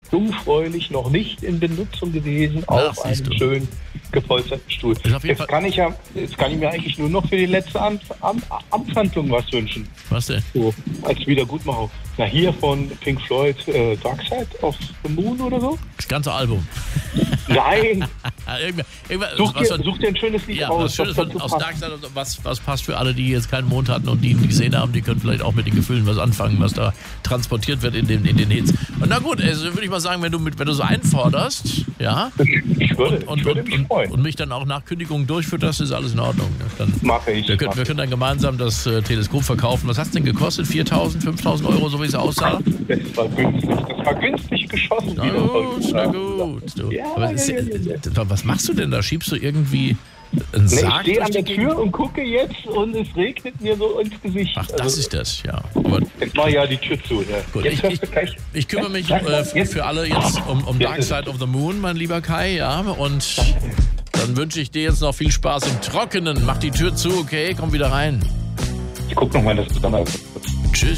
jungfräulich, noch nicht in Benutzung gewesen, auf einem schön gepolsterten Stuhl. Jetzt kann ich mir eigentlich nur noch für die letzte Amtshandlung was wünschen. Was denn? So, als Wiedergutmachung. Na, hier von Pink Floyd, Dark Side of the Moon oder so? Das ganze Album. Nein! Such dir ein schönes Lied aus. Was Schönes aus Dark Side, was passt für alle, die jetzt keinen Mond hatten und die ihn gesehen haben, die können vielleicht auch mit den Gefühlen was anfangen, was da transportiert wird in den Hits. Und na gut, also würde ich mal sagen, wenn du so einforderst, ja, ich würde mich freuen. Und mich dann auch nach Kündigung durchführt, das ist alles in Ordnung. Dann mache ich. Wir können dann gemeinsam das Teleskop verkaufen. Was hat es denn gekostet? 4.000, 5.000 Euro, so wie es aussah? Das war günstig geschossen. Na gut. Was machst du denn da? Schiebst du irgendwie einen Sarg? Ich stehe an der Tür und gucke jetzt und es regnet mir so ins Gesicht. Ach, das ist das, ja. Aber jetzt mach ja die Tür zu. Ja. Gut, ich kümmere mich für alle jetzt um Dark Side of the Moon, mein lieber Kai, ja. Und dann wünsche ich dir jetzt noch viel Spaß im Trockenen. Mach die Tür zu, okay? Komm wieder rein. Ich guck noch mal, dass du dann